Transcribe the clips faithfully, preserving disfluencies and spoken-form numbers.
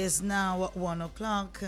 is now one o'clock.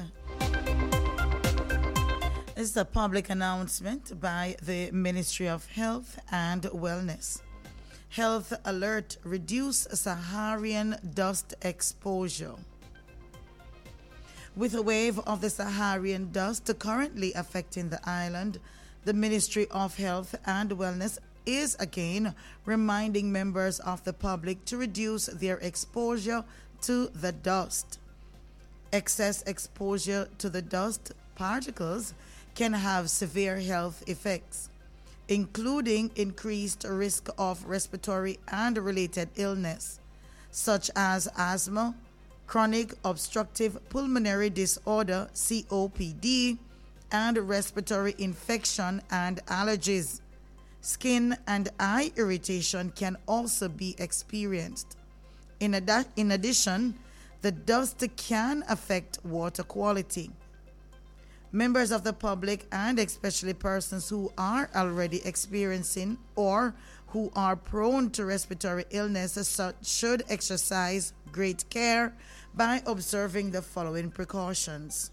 It's a public announcement by the Ministry of Health and Wellness. Health alert: reduce Saharan dust exposure. With a wave of the Saharan dust currently affecting the island, the Ministry of Health and Wellness is again reminding members of the public to reduce their exposure to the dust. Excess exposure to the dust particles can have severe health effects, including increased risk of respiratory and related illness, such as asthma, chronic obstructive pulmonary disorder (C O P D), and respiratory infection and allergies. Skin and eye irritation can also be experienced. In, ad- in addition, the dust can affect water quality. Members of the public, and especially persons who are already experiencing or who are prone to respiratory illness, should exercise great care by observing the following precautions.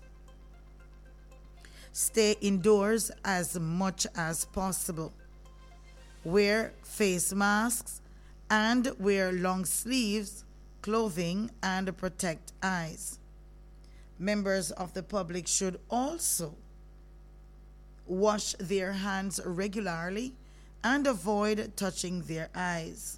Stay indoors as much as possible. Wear face masks and wear long sleeves clothing and protect eyes. Members of the public should also wash their hands regularly and avoid touching their eyes.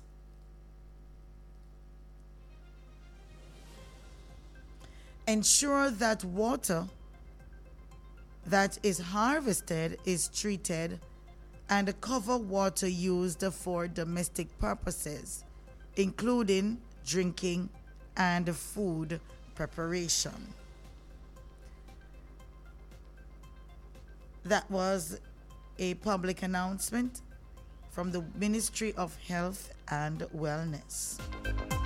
Ensure that water that is harvested is treated, and cover water used for domestic purposes, including drinking and food preparation. That was a public announcement from the Ministry of Health and Wellness.